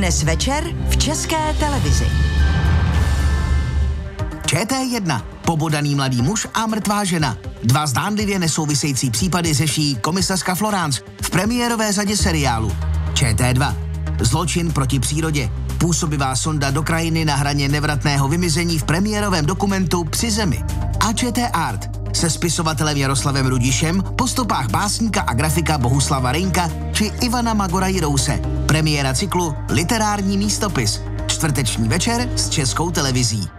Dnes večer v České televizi. ČT1. Pobodaný mladý muž a mrtvá žena. 2 zdánlivě nesouvisející případy řeší komisařka Florence v premiérové řadě seriálu. ČT2. Zločin proti přírodě. Působivá sonda do krajiny na hraně nevratného vymizení v premiérovém dokumentu Při zemi. A ČT Art se spisovatelem Jaroslavem Rudišem po stopách básníka a grafika Bohuslava Reynka či Ivana Magora Jirouse. Premiéra cyklu Literární místopis. Čtvrteční večer s Českou televizí.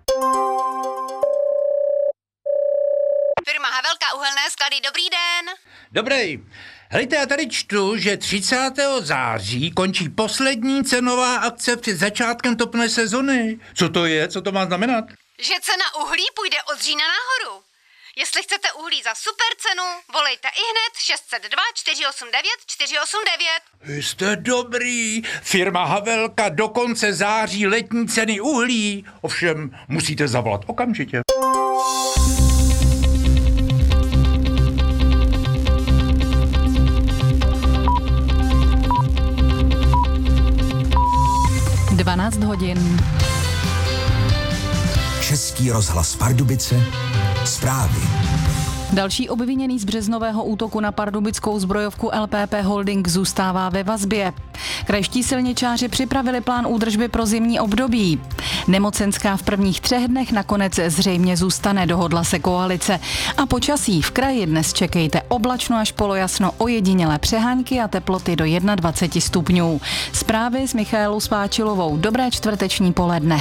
Firma Havelka uhelné sklady, dobrý den. Dobrý. Hejte, já tady čtu, že 30. září končí poslední cenová akce před začátkem topné sezony. Co to je? Co to má znamenat? Že cena uhlí půjde od října nahoru. Jestli chcete uhlí za super cenu, volejte ihned 602 489 489. Jste dobrý. Firma Havelka do konce září letní ceny uhlí. Ovšem, musíte zavolat okamžitě. hodin. Český rozhlas Pardubice. Zprávy. Další obviněný z březnového útoku na pardubickou zbrojovku LPP Holding zůstává ve vazbě. Krajští silničáři připravili plán údržby pro zimní období. Nemocenská v prvních 3 dnech nakonec zřejmě zůstane, dohodla se koalice. A počasí v kraji dnes čekejte oblačno až polojasno, ojedinělé přehánky a teploty do 21 stupňů. Zprávy s Michaelou Spáčilovou. Dobré čtvrteční poledne.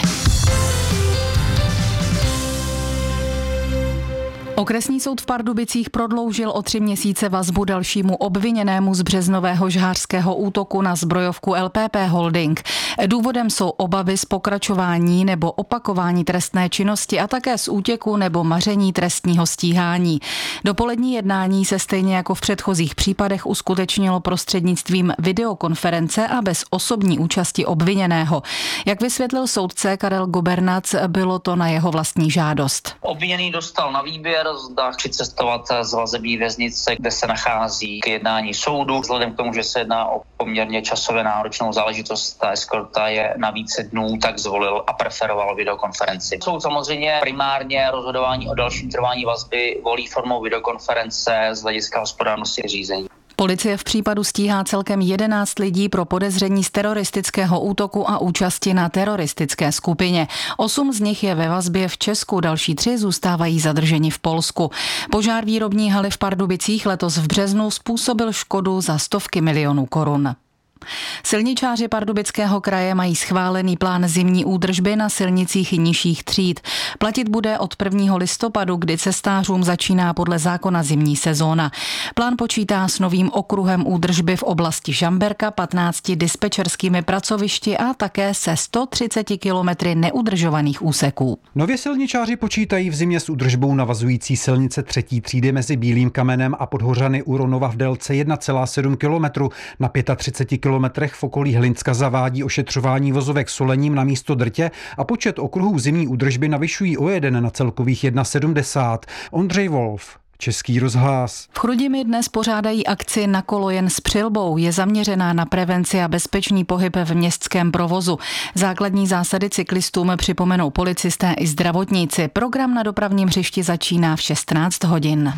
Okresní soud v Pardubicích prodloužil o 3 měsíce vazbu dalšímu obviněnému z březnového žhářského útoku na zbrojovku LPP Holding. Důvodem jsou obavy z pokračování nebo opakování trestné činnosti a také z útěku nebo maření trestního stíhání. Dopolední jednání se stejně jako v předchozích případech uskutečnilo prostřednictvím videokonference a bez osobní účasti obviněného. Jak vysvětlil soudce Karel Gobernac, bylo to na jeho vlastní žádost. Obviněný dostal na výběr, zda přicestovat z vazební věznice, kde se nachází k jednání soudu. Vzhledem k tomu, že se jedná o poměrně časově náročnou záležitost, ta eskorta je na více dnů, tak zvolil a preferoval videokonferenci. Soud samozřejmě primárně rozhodování o dalším trvání vazby volí formou videokonference z hlediska hospodárnosti řízení. Policie v případu stíhá celkem 11 lidí pro podezření z teroristického útoku a účasti na teroristické skupině. 8 z nich je ve vazbě v Česku, další 3 zůstávají zadrženi v Polsku. Požár výrobní haly v Pardubicích letos v březnu způsobil škodu za stovky milionů korun. Silničáři Pardubického kraje mají schválený plán zimní údržby na silnicích nižších tříd. Platit bude od 1. listopadu, kdy cestářům začíná podle zákona zimní sezóna. Plán počítá s novým okruhem údržby v oblasti Žamberka, 15 dispečerskými pracovišti a také se 130 kilometry neudržovaných úseků. Nově silničáři počítají v zimě s údržbou navazující silnice 3. třídy mezi Bílým kamenem a Podhořany u Ronova v délce 1,7 km. Na 35 kilometrech v okolí Hlinska zavádí ošetřování vozovek solením na místo drtě a počet okruhů zimní údržby navyšují o 1 na celkových 1,70. Ondřej Wolf, Český rozhlas. V Chrudimi dnes pořádají akci Na kolo jen s přilbou. Je zaměřená na prevenci a bezpečný pohyb v městském provozu. Základní zásady cyklistům připomenou policisté i zdravotníci. Program na dopravním hřišti začíná v 16 hodin.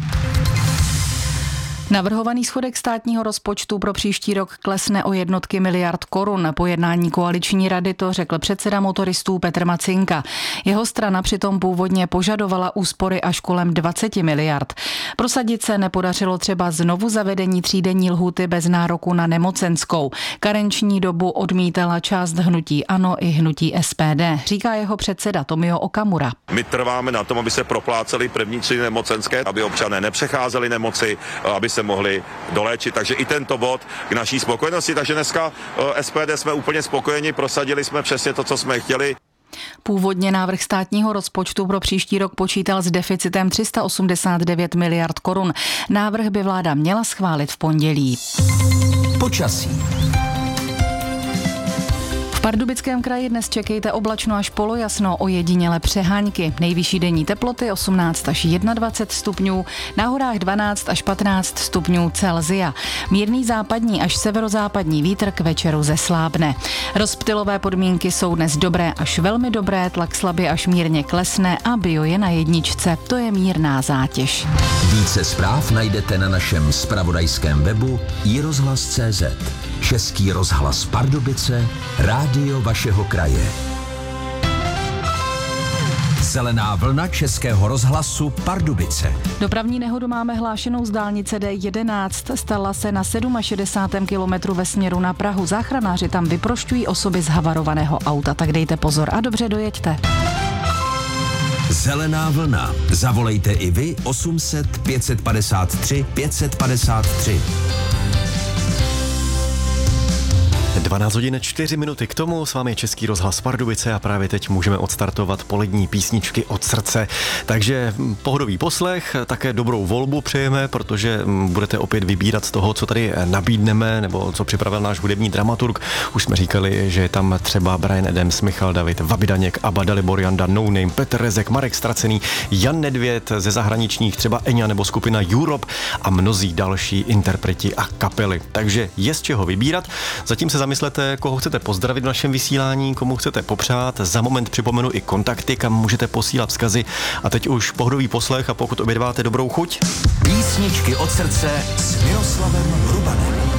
Navrhovaný schodek státního rozpočtu pro příští rok klesne o jednotky miliard korun. Po jednání koaliční rady to řekl předseda motoristů Petr Macinka. Jeho strana přitom původně požadovala úspory až kolem 20 miliard. Prosadit se nepodařilo třeba znovu zavedení 3denní lhůty bez nároku na nemocenskou. Karenční dobu odmítala část hnutí ANO i hnutí SPD, říká jeho předseda Tomio Okamura. My trváme na tom, aby se proplácely první 3 nemocenské, aby občané nepřecházeli nemoci, aby se mohli doléčit. Takže i tento bod k naší spokojenosti. Takže dneska SPD jsme úplně spokojeni, prosadili jsme přesně to, co jsme chtěli. Původně návrh státního rozpočtu pro příští rok počítal s deficitem 389 miliard korun. Návrh by vláda měla schválit v pondělí. Počasí. Pardubickém kraji dnes čekejte oblačno až polojasno, ojediněle přehánky. Nejvyšší denní teploty 18 až 21 stupňů, na horách 12 až 15 stupňů Celsia. Mírný západní až severozápadní vítr k večeru zeslábne. Rozptylové podmínky jsou dnes dobré až velmi dobré, tlak slabě až mírně klesne a bio je na jedničce, to je mírná zátěž. Více zpráv najdete na našem zpravodajském webu iRozhlas.cz. Český rozhlas Pardubice, rádio vašeho kraje. Zelená vlna Českého rozhlasu Pardubice. Dopravní nehodu máme hlášenou z dálnice D11. Stala se na 67. kilometru ve směru na Prahu. Záchranáři tam vyprošťují osoby z havarovaného auta, tak dejte pozor a dobře dojeďte. Zelená vlna. Zavolejte i vy 800 553 553. 12 hodin 4 minuty k tomu, s vámi je Český rozhlas Pardubice a právě teď můžeme odstartovat polední písničky od srdce. Takže pohodový poslech, také dobrou volbu přejeme, protože budete opět vybírat z toho, co tady nabídneme, nebo co připravil náš hudební dramaturg. Už jsme říkali, že je tam třeba Bryan Adams, Michal David, Vaby Daněk, Abba, Dalibor Janda, No Name, Petr Rezek, Marek Stracený, Jan Nedvěd, ze zahraničních třeba Eňa nebo skupina Europe a mnozí další interpreti a kapely. Takže je z čeho vybírat. Zatím se zamyslete, koho chcete pozdravit v našem vysílání, komu chcete popřát. Za moment připomenu i kontakty, kam můžete posílat vzkazy. A teď už pohodový poslech a pokud obědváte dobrou chuť. Písničky od srdce s Miroslavem Hrubanem.